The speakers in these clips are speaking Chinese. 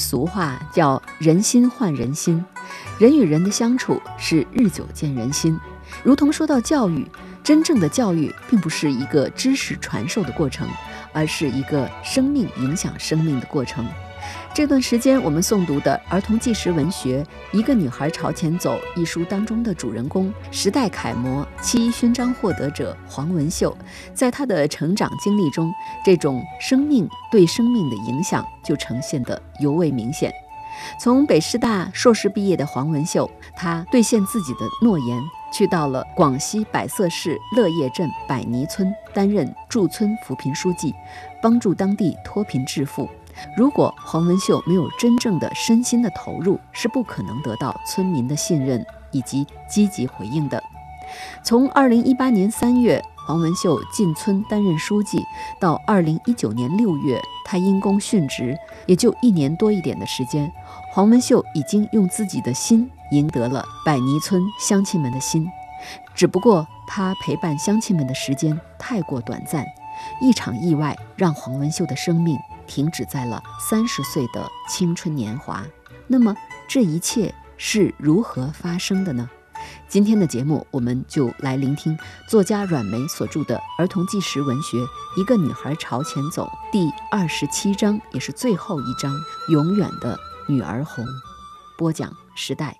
俗话叫人心换人心，人与人的相处是日久见人心。如同说到教育，真正的教育并不是一个知识传授的过程，而是一个生命影响生命的过程。这段时间我们诵读的儿童纪实文学《一个女孩朝前走》一书当中的主人公，时代楷模、7·1勋章获得者黄文秀，在她的成长经历中，这种生命对生命的影响就呈现得尤为明显。从北师大硕士毕业的黄文秀，她兑现自己的诺言，去到了广西百色市乐业镇百泥村担任驻村扶贫书记，帮助当地脱贫致富。如果黄文秀没有真正的身心的投入，是不可能得到村民的信任以及积极回应的。从2018年3月黄文秀进村担任书记，到2019年6月他因公殉职，也就1年多一点的时间，黄文秀已经用自己的心赢得了百泥村乡亲们的心。只不过他陪伴乡亲们的时间太过短暂，一场意外让黄文秀的生命停止在了30岁的青春年华。那么这一切是如何发生的呢？今天的节目我们就来聆听作家阮梅所著的儿童纪实文学《一个女孩朝前走》第27章，也是最后一章，永远的女儿红。播讲时代。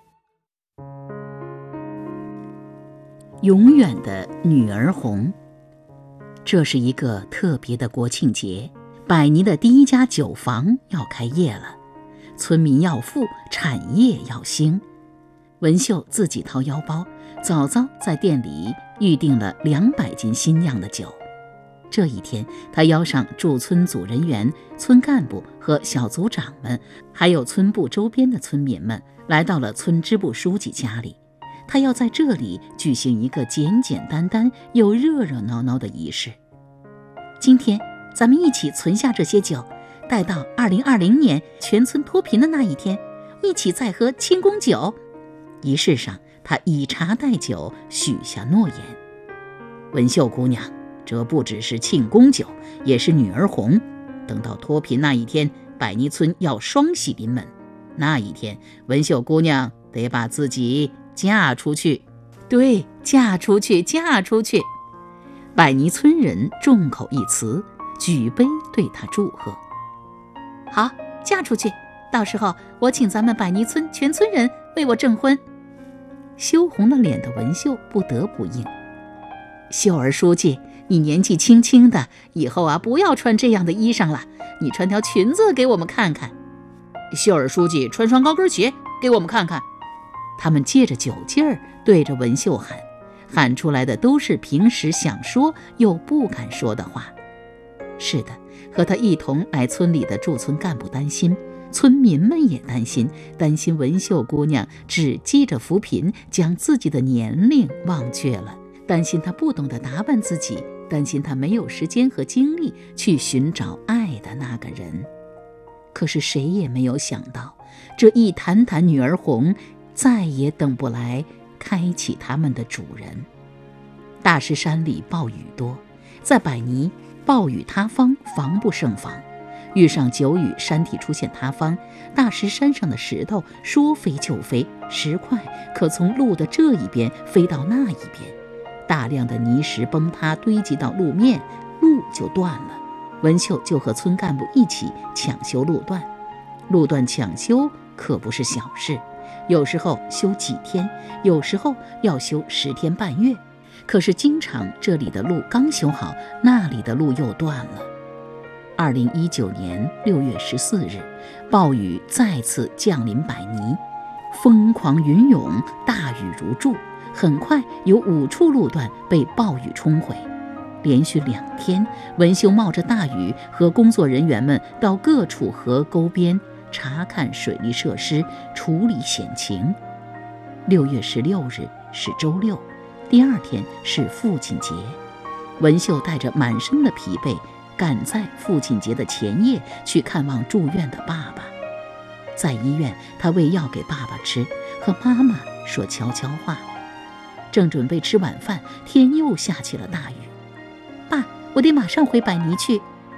永远的女儿红。这是一个特别的国庆节，百泥的第一家酒坊要开业了，村民要富，产业要兴。文秀自己掏腰包，早早在店里预定了200斤新酿的酒。这一天，他邀上驻村组人员、村干部和小组长们，还有村部周边的村民们，来到了村支部书记家里。他要在这里举行一个简简单单又热热闹闹的仪式。今天咱们一起存下这些酒，待到2020年全村脱贫的那一天，一起再喝庆功酒。仪式上，他以茶代酒，许下诺言。文秀姑娘，这不只是庆功酒，也是女儿红。等到脱贫那一天，百泥村要双喜临门。那一天，文秀姑娘得把自己嫁出去。对，嫁出去，嫁出去。百泥村人众口一词，举杯对她祝贺。好，嫁出去，到时候我请咱们百泥村全村人为我证婚。羞红了脸的文秀不得不应。秀儿书记，你年纪轻轻的，以后不要穿这样的衣裳了，你穿条裙子给我们看看。秀儿书记，穿双高跟鞋给我们看看。他们借着酒劲儿对着文秀喊，喊出来的都是平时想说又不敢说的话。是的，和他一同来村里的驻村干部担心，村民们也担心文秀姑娘只记着扶贫，将自己的年龄忘却了，担心她不懂得打扮自己，担心她没有时间和精力去寻找爱的那个人。可是谁也没有想到，这一坛坛女儿红再也等不来开启他们的主人。大石山里暴雨多，在百泥暴雨塌方，防不胜防。遇上久雨，山体出现塌方，大石山上的石头说飞就飞，石块可从路的这一边飞到那一边，大量的泥石崩塌堆积到路面，路就断了。文秀就和村干部一起抢修路段。路段抢修可不是小事，有时候修几天，有时候要修10天半月。可是经常这里的路刚修好，那里的路又断了。2019年6月14日，暴雨再次降临百泥，疯狂云涌，大雨如注，很快有5处路段被暴雨冲毁。连续2天，文秀冒着大雨和工作人员们到各处河沟边查看水利设施，处理险情。6月16日是周六，第2天是父亲节。文秀带着满身的疲惫，赶在父亲节的前夜去看望住院的爸爸。在医院，他喂药给爸爸吃，和妈妈说悄悄话。正准备吃晚饭，天又下起了大雨。爸，我得马上回百泥去。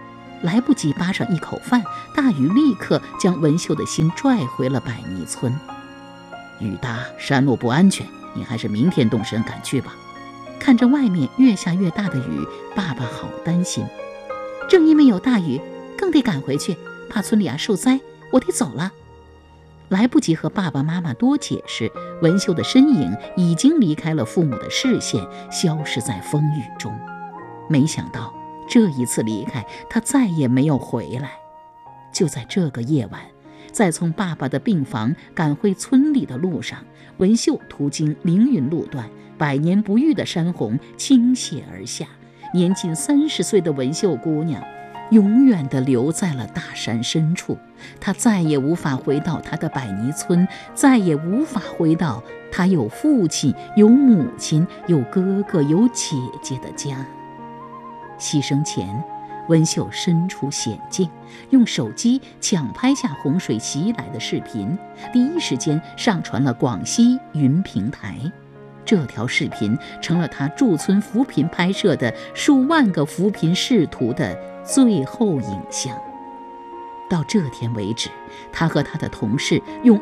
来不及扒上一口饭，大雨立刻将文秀的心拽回了百泥村。雨大，山路不安全，你还是明天动身赶去吧。看着外面越下越大的雨，爸爸好担心。正因为有大雨，更得赶回去，怕村里受灾，我得走了。来不及和爸爸妈妈多解释，文秀的身影已经离开了父母的视线，消失在风雨中。没想到这一次离开，他再也没有回来。就在这个夜晚，在从爸爸的病房赶回村里的路上，文秀途经凌云路段，百年不遇的山洪倾泻而下，年仅30岁的文秀姑娘永远地留在了大山深处。她再也无法回到她的百泥村，再也无法回到她有父亲、有母亲、有哥哥、有姐姐的家。牺牲前，文秀身处险境，用手机抢拍下洪水袭来的视频，第一时间上传了广西云平台。这条视频成了他驻村扶贫拍摄的数万个扶贫仕途的最后影像。到这天为止，他和他的同事用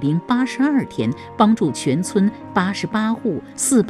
182天帮助全村88户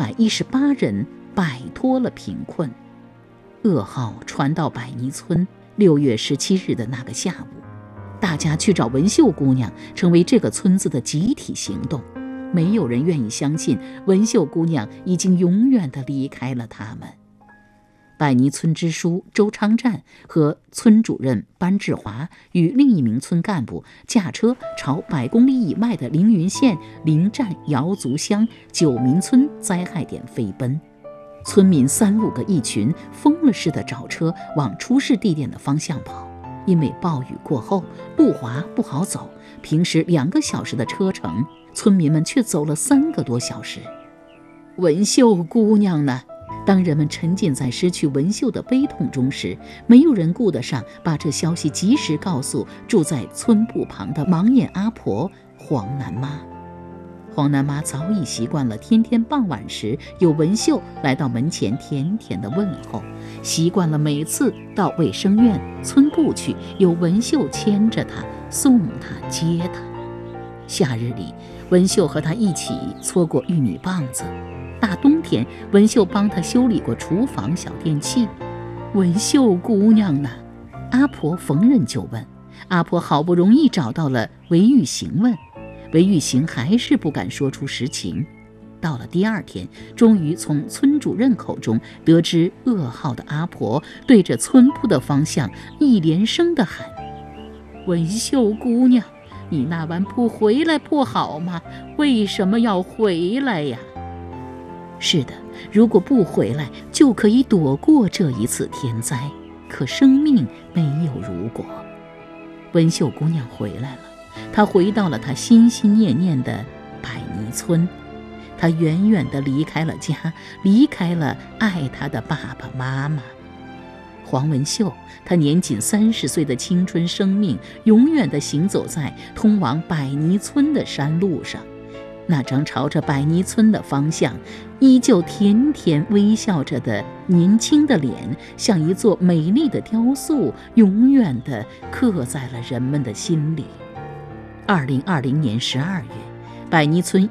418人摆脱了贫困。噩耗传到百泥村，6月17日的那个下午，大家去找文秀姑娘成为这个村子的集体行动。没有人愿意相信文秀姑娘已经永远地离开了他们。百泥村支书周昌占和村主任班志华与另一名村干部驾车朝100公里以外的凌云县临站瑶族乡九民村灾害点飞奔。村民3、5个一群，疯了似的找车往出事地点的方向跑。因为暴雨过后路滑不好走，平时2个小时的车程，村民们却走了3个多小时。文秀姑娘呢？当人们沉浸在失去文秀的悲痛中时，没有人顾得上把这消息及时告诉住在村埠旁的盲眼阿婆黄南妈。黄南妈早已习惯了天天傍晚时有文秀来到门前甜甜的问候，习惯了每次到卫生院、村部去有文秀牵着她、送她、接她。夏日里，文秀和她一起搓过玉米棒子，大冬天文秀帮她修理过厨房小电器。文秀姑娘呢？阿婆逢人就问。阿婆好不容易找到了韦玉行问，韦玉行还是不敢说出实情。到了第2天，终于从村主任口中得知噩耗的阿婆对着村部的方向一连声地喊：文秀姑娘，你那晚不回来不好吗？为什么要回来呀？是的，如果不回来，就可以躲过这一次天灾。可生命没有如果。文秀姑娘回来了，她回到了她心心念念的百泥村。她远远地离开了家，离开了爱她的爸爸妈妈。黄文秀，她年仅30岁的青春生命，永远地行走在通往百泥村的山路上。那张朝着百泥村的方向，依旧甜甜微笑着的年轻的脸，像一座美丽的雕塑，永远地刻在了人们的心里。2020年12月，百泥村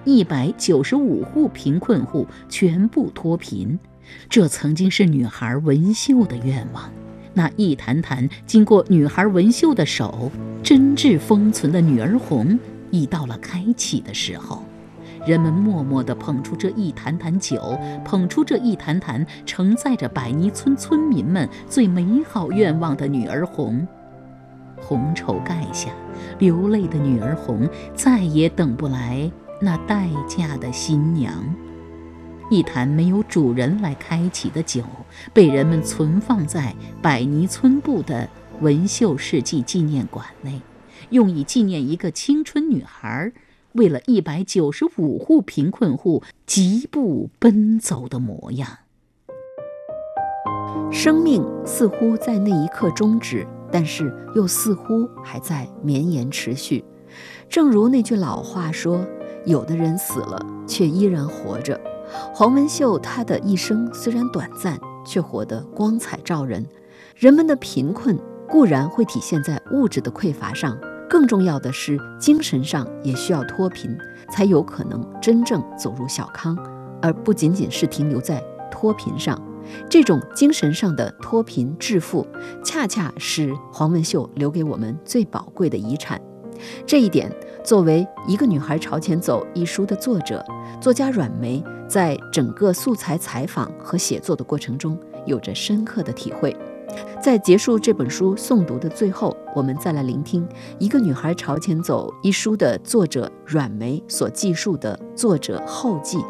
195户贫困户全部脱贫，这曾经是女孩文秀的愿望。那一坛坛经过女孩文秀的手，真挚封存的女儿红，已到了开启的时候。人们默默地捧出这一坛坛酒，捧出这一坛坛承载着百泥村村民们最美好愿望的女儿红。红绸盖下，流泪的女儿红再也等不来那待嫁的新娘。一坛没有主人来开启的酒，被人们存放在百泥村部的文秀世纪纪念馆内，用以纪念一个青春女孩为了195户贫困户疾步奔走的模样。 生命似乎在那一刻终止，但是又似乎还在绵延持续。正如那句老话说，有的人死了却依然活着。黄文秀她的一生虽然短暂，却活得光彩照人。人们的贫困固然会体现在物质的匮乏上，更重要的是精神上也需要脱贫，才有可能真正走入小康，而不仅仅是停留在脱贫上。这种精神上的脱贫致富，恰恰是黄文秀留给我们最宝贵的遗产。这一点，作为《一个女孩朝前走》一书的作者，作家阮梅在整个素材采访和写作的过程中有着深刻的体会。在结束这本书诵读的最后，我们再来聆听《一个女孩朝前走》一书的作者阮梅所记述的作者后记。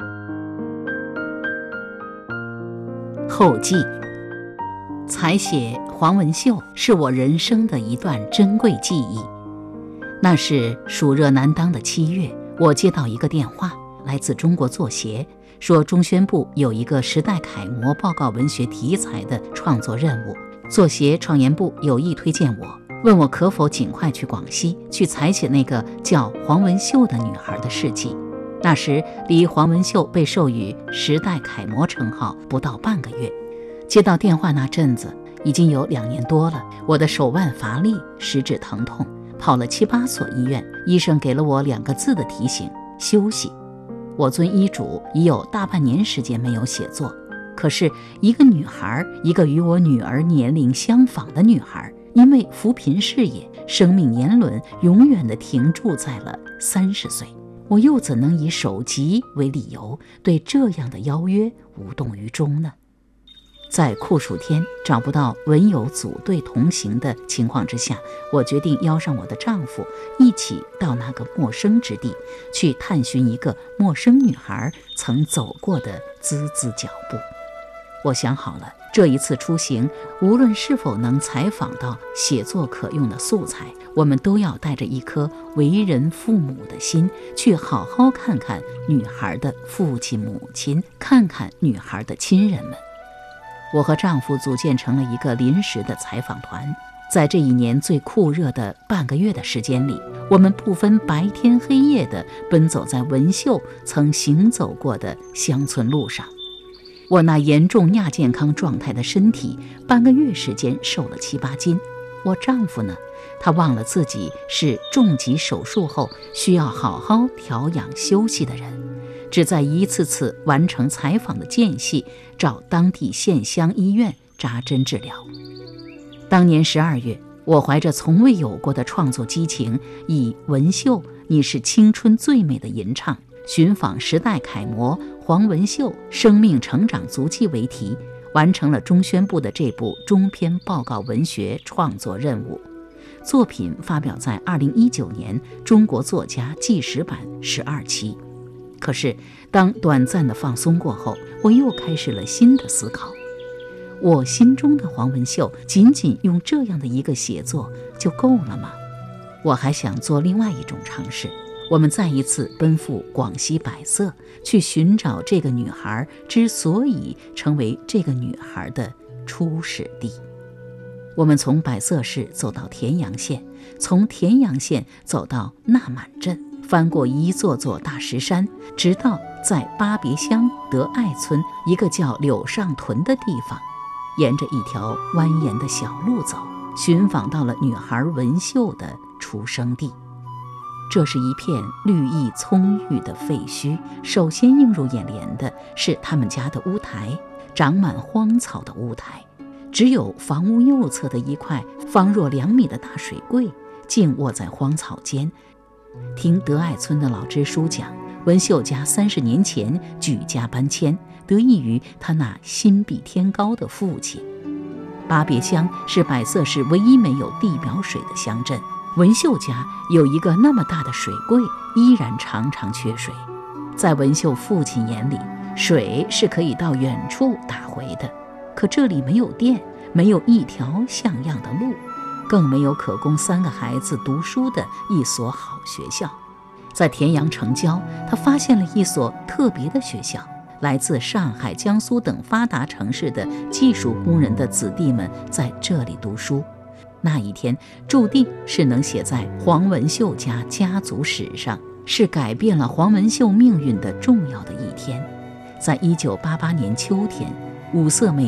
后记，采写黄文秀是我人生的一段珍贵记忆。那是暑热难当的7月，我接到一个电话，来自中国作协，说中宣部有一个时代楷模报告文学题材的创作任务，作协创研部有意推荐我，问我可否尽快去广西去采写那个叫黄文秀的女孩的事迹。那时离黄文秀被授予时代楷模称号不到半个月。接到电话那阵子已经有2年多了，我的手腕乏力，食指疼痛，跑了7、8所医院，医生给了我2个字的提醒：休息。我遵医嘱，已有大半年时间没有写作。可是一个女孩，一个与我女儿年龄相仿的女孩，因为扶贫事业，生命年轮永远地停驻在了30岁。我又怎能以首级为理由，对这样的邀约无动于衷呢？在酷暑天找不到文友组队同行的情况之下，我决定邀上我的丈夫一起到那个陌生之地，去探寻一个陌生女孩曾走过的孜孜脚步。我想好了，这一次出行，无论是否能采访到写作可用的素材，我们都要带着一颗为人父母的心，去好好看看女孩的父亲母亲，看看女孩的亲人们。我和丈夫组建成了一个临时的采访团，在这一年最酷热的半个月的时间里，我们不分白天黑夜地奔走在文秀曾行走过的乡村路上。我那严重亚健康状态的身体，半个月时间瘦了7、8斤。我丈夫呢，他忘了自己是重疾手术后需要好好调养休息的人，只在一次次完成采访的间隙，找当地县乡医院扎针治疗。当年12月，我怀着从未有过的创作激情，以文秀你是青春最美的吟唱，寻访时代楷模黄文秀生命成长足迹为题，完成了中宣部的这部中篇报告文学创作任务。作品发表在2019年中国作家纪实版12期。可是当短暂的放松过后，我又开始了新的思考。我心中的黄文秀仅仅用这样的一个写作就够了吗？我还想做另外一种尝试，我们再一次奔赴广西百色，去寻找这个女孩之所以成为这个女孩的初始地。我们从百色市走到田阳县，从田阳县走到纳满镇，翻过一座座大石山，直到在巴别乡德爱村一个叫柳上屯的地方，沿着一条蜿蜒的小路走，寻访到了女孩文秀的出生地。这是一片绿意葱郁的废墟，首先映入眼帘的是他们家的屋台，长满荒草的屋台，只有房屋右侧的一块方若2米的大水柜静卧在荒草间。听德爱村的老支书讲，文秀家30年前举家搬迁，得益于他那心比天高的父亲。巴别乡是百色市唯一没有地表水的乡镇，文秀家有一个那么大的水柜，依然常常缺水。在文秀父亲眼里，水是可以到远处打回的，可这里没有电，没有一条像样的路，更没有可供3个孩子读书的一所好学校。在田阳城郊，他发现了一所特别的学校，来自上海、江苏等发达城市的技术工人的子弟们在这里读书。那一天注定是能写在黄文秀家家族史上，是改变了黄文秀命运的重要的一天。在1988年秋天，伍瑟梅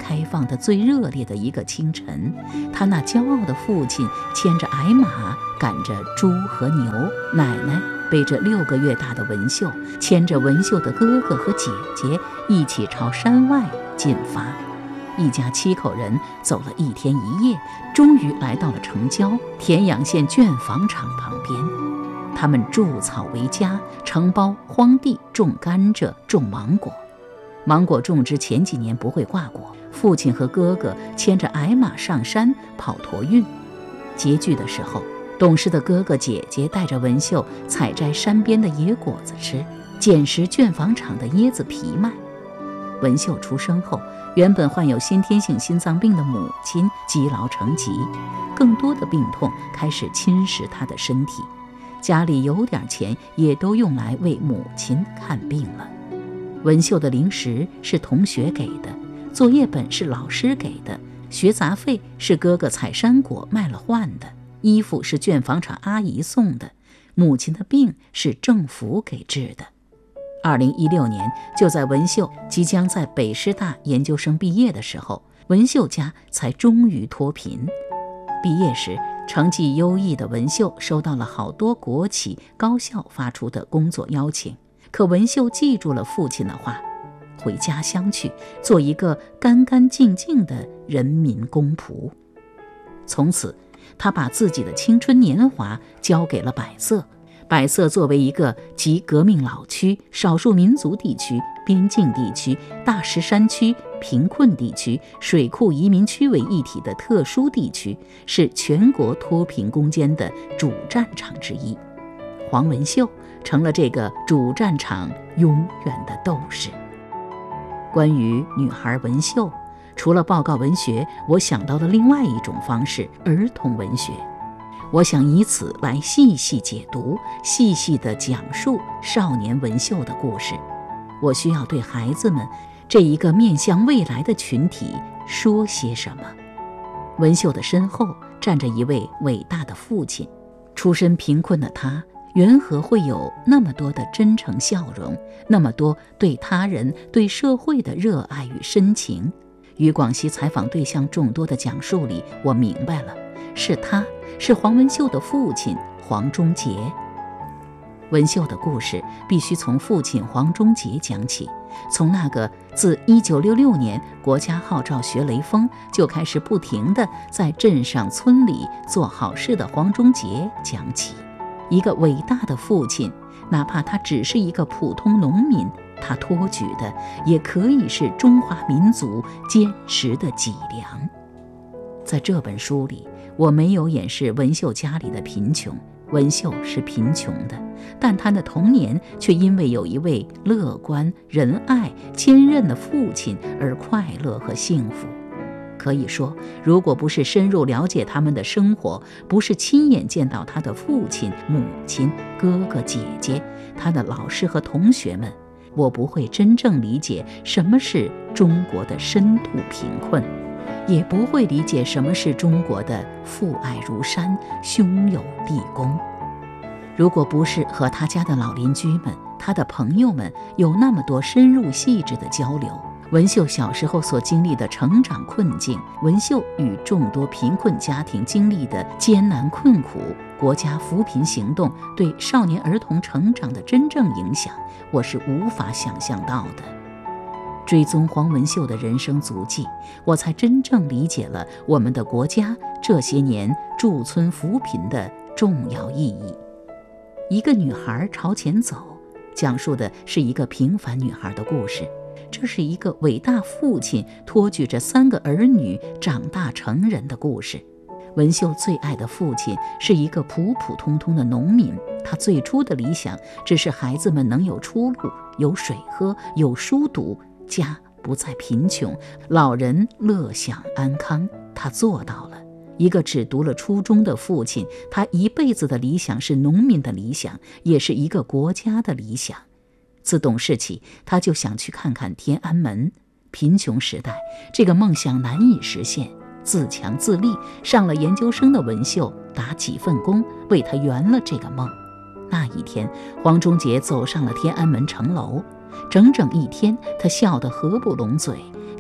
开放的最热烈的一个清晨，他那骄傲的父亲牵着矮马，赶着猪和牛，奶奶背着6个月大的文秀，牵着文秀的哥哥和姐姐一起朝山外进发。一家7口人走了1天1夜，终于来到了城郊田阳县圈房厂旁边。他们筑草为家，承包荒地，种甘蔗，种芒果。芒果种植前几年不会挂果，父亲和哥哥牵着矮马上山跑驮运。拮据的时候，懂事的哥哥姐姐带着文秀采摘山边的野果子吃，捡拾圈房厂的椰子皮卖。文秀出生后，原本患有先天性心脏病的母亲积劳成疾，更多的病痛开始侵蚀她的身体，家里有点钱也都用来为母亲看病了。文秀的零食是同学给的，作业本是老师给的，学杂费是哥哥采山果卖了换的，衣服是圈房厂阿姨送的，母亲的病是政府给治的。2016年，就在文秀即将在北师大研究生毕业的时候，文秀家才终于脱贫。毕业时，成绩优异的文秀收到了好多国企高校发出的工作邀请，可文秀记住了父亲的话，回家乡去做一个干干净净的人民公仆。从此，他把自己的青春年华交给了百色。百色作为一个集革命老区、少数民族地区、边境地区、大石山区、贫困地区、水库移民区为一体的特殊地区，是全国脱贫攻坚的主战场之一。黄文秀成了这个主战场永远的斗士。关于女孩文秀，除了报告文学，我想到了另外一种方式——儿童文学。我想以此来细细解读、细细地讲述少年文秀的故事。我需要对孩子们这一个面向未来的群体说些什么。文秀的身后站着一位伟大的父亲，出身贫困的他，缘何会有那么多的真诚笑容，那么多对他人、对社会的热爱与深情？与广西采访对象众多的讲述里，我明白了，是黄文秀的父亲黄忠杰。文秀的故事必须从父亲黄忠杰讲起，从那个自1966年国家号召学雷锋就开始不停地在镇上村里做好事的黄忠杰讲起。一个伟大的父亲，哪怕他只是一个普通农民，他托举的也可以是中华民族坚实的脊梁。在这本书里，我没有掩饰文秀家里的贫穷，文秀是贫穷的，但他的童年却因为有一位乐观、仁爱、坚韧的父亲而快乐和幸福。可以说，如果不是深入了解他们的生活，不是亲眼见到他的父亲、母亲、哥哥、姐姐，他的老师和同学们，我不会真正理解什么是中国的深度贫困，也不会理解什么是中国的父爱如山、兄友弟恭。如果不是和他家的老邻居们、他的朋友们有那么多深入细致的交流，文秀小时候所经历的成长困境，文秀与众多贫困家庭经历的艰难困苦，国家扶贫行动对少年儿童成长的真正影响，我是无法想象到的。追踪黄文秀的人生足迹，我才真正理解了我们的国家这些年驻村扶贫的重要意义。一个女孩朝前走，讲述的是一个平凡女孩的故事。这是一个伟大父亲托举着3个儿女长大成人的故事。文秀最爱的父亲是一个普普通通的农民，他最初的理想只是孩子们能有出路，有水喝，有书读，家不再贫穷，老人乐享安康。他做到了。一个只读了初中的父亲，他一辈子的理想是农民的理想，也是一个国家的理想。自懂事起，他就想去看看天安门。贫穷时代，这个梦想难以实现，自强自立，上了研究生的文秀打几份工，为他圆了这个梦。那一天，黄忠杰走上了天安门城楼，整整1天，他笑得合不拢嘴，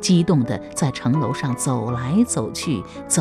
激动地在城楼上走来走去，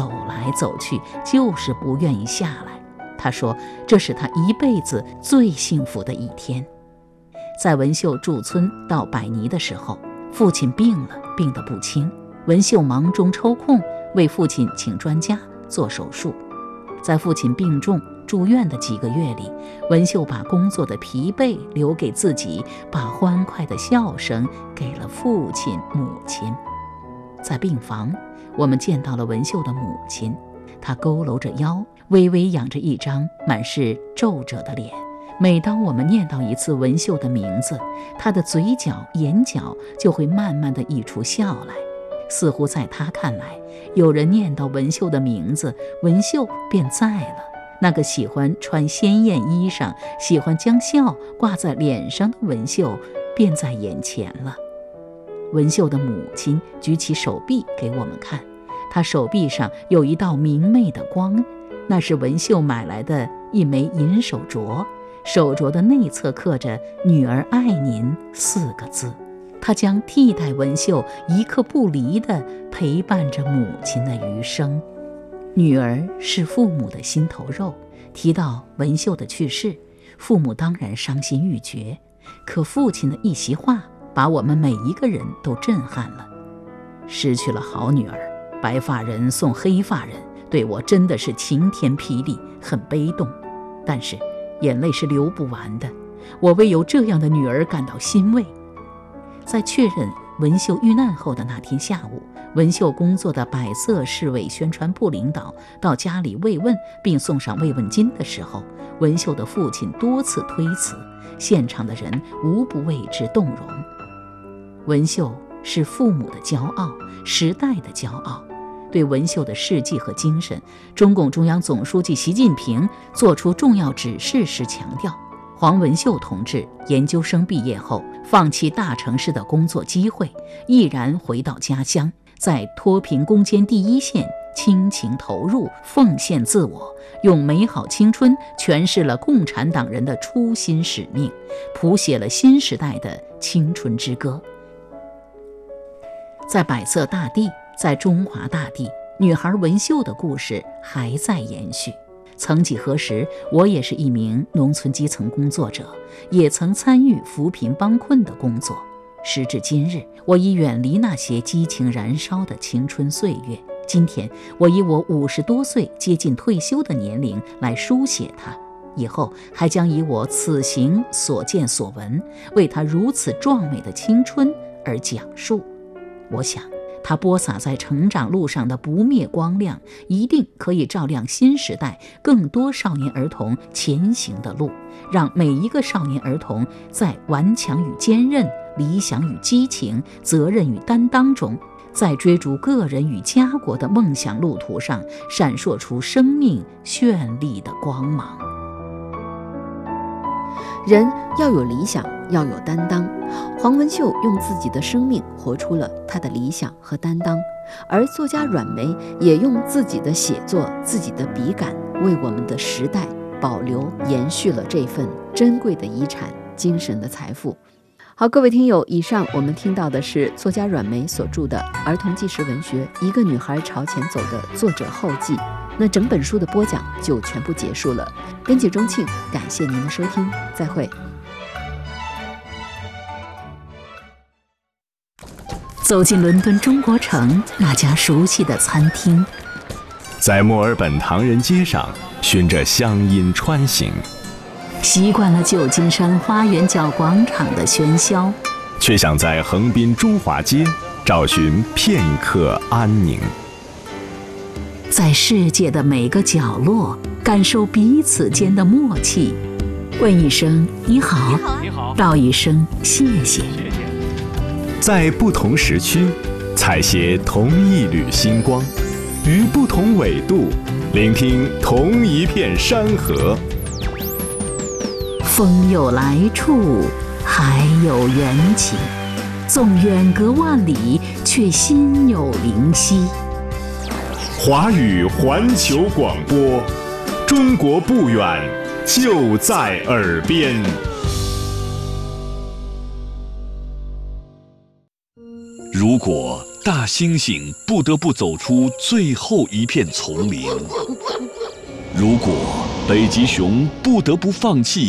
就是不愿意下来。他说这是他一辈子最幸福的一天。在文秀驻村到百尼的时候，父亲病了，病得不轻。文秀忙中抽空为父亲请专家做手术。在父亲病重住院的几个月里，文秀把工作的疲惫留给自己，把欢快的笑声给了父亲母亲。在病房，我们见到了文秀的母亲，她佝偻着腰，微微仰着一张满是皱褶的脸。每当我们念到一次文秀的名字，她的嘴角眼角就会慢慢地溢出笑来，似乎在她看来，有人念到文秀的名字，文秀便在了。那个喜欢穿鲜艳衣裳，喜欢将笑挂在脸上的文秀便在眼前了。文秀的母亲举起手臂给我们看，她手臂上有一道明媚的光，那是文秀买来的一枚银手镯，手镯的内侧刻着“女儿爱您”4个字。她将替代文秀一刻不离地陪伴着母亲的余生。女儿是父母的心头肉，提到文秀的去世，父母当然伤心欲绝，可父亲的一席话把我们每一个人都震撼了。失去了好女儿，白发人送黑发人，对我真的是晴天霹雳，很悲动。但是眼泪是流不完的，我为有这样的女儿感到欣慰。在确认文秀遇难后的那天下午，文秀工作的百色市委宣传部领导到家里慰问并送上慰问金的时候，文秀的父亲多次推辞，现场的人无不为之动容。文秀是父母的骄傲，时代的骄傲。对文秀的事迹和精神，中共中央总书记习近平作出重要指示时强调，黄文秀同志研究生毕业后放弃大城市的工作机会，毅然回到家乡，在脱贫攻坚第一线倾情投入，奉献自我，用美好青春诠释了共产党人的初心使命，谱写了新时代的青春之歌。在百色大地，在中华大地，女孩文秀的故事还在延续。曾几何时，我也是一名农村基层工作者，也曾参与扶贫帮困的工作。时至今日，我已远离那些激情燃烧的青春岁月。今天，我以我50多岁接近退休的年龄来书写它，以后还将以我此行所见所闻，为它如此壮美的青春而讲述。我想，它播撒在成长路上的不灭光亮，一定可以照亮新时代更多少年儿童前行的路，让每一个少年儿童在顽强与坚韧、理想与激情、责任与担当中，在追逐个人与家国的梦想路途上闪烁出生命绚丽的光芒。 人要有理想，要有担当。黄文秀用自己的生命活出了他的理想和担当，而作家阮梅也用自己的写作、自己的笔杆，为我们的时代保留、延续了这份珍贵的遗产、精神的财富。好，各位听友，以上我们听到的是作家阮梅所著的儿童纪实文学《一个女孩朝前走》的作者后记。那整本书的播讲就全部结束了。编辑钟庆，感谢您的收听，再会。 走进伦敦中国城那家熟悉的餐厅， 在墨尔本唐人街上循着乡音穿行， 习惯了旧金山花园角广场的喧嚣， 却想在横滨中华街找寻片刻安宁。 在世界的每个角落感受彼此间的默契，问一声你好，道一声谢谢。 在不同时区采撷同一缕星光，于不同纬度聆听同一片山河。 风有来处，海有缘起，纵远隔万里，却心有灵犀。 华语环球广播，中国不远，就在耳边。 如果大猩猩不得不走出最后一片丛林。如果北极熊不得不放弃